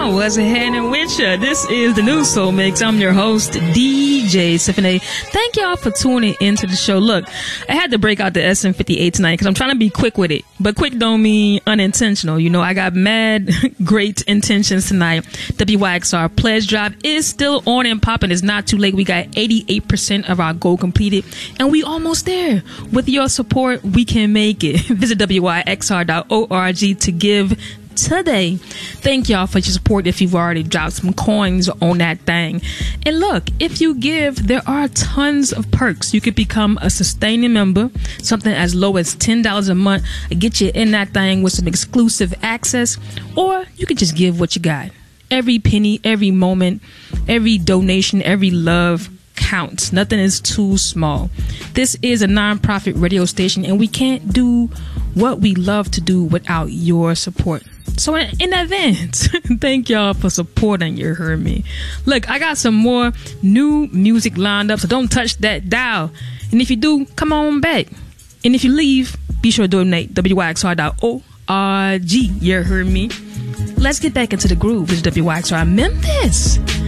What's happening with ya? This is the new Soul Mix. I'm your host, DJ Symphony. Thank y'all for tuning into the show. Look, I had to break out the SM58 tonight because I'm trying to be quick with it. But quick don't mean unintentional. You know, I got mad great intentions tonight. WYXR Pledge Drive is still on and popping. It's not too late. We got 88% of our goal completed. And we almost there. With your support, we can make it. Visit WYXR.org to give today. Thank y'all for your support if you've already dropped some coins on that thing. And look, if you give, there are tons of perks. You could become a sustaining member, something as low as $10 a month, get you in that thing with some exclusive access, or you could just give what you got. Every penny, every moment, every donation, every love counts. Nothing is too small. This is a non-profit radio station, and we can't do what we love to do without your support. So in advance, thank y'all for supporting. You heard me. Look, I got some more new music lined up, so don't touch that dial. And if you do, come on back. And if you leave, be sure to donate. WYXR.org. You heard me. Let's get back into the groove. It's WYXR Memphis.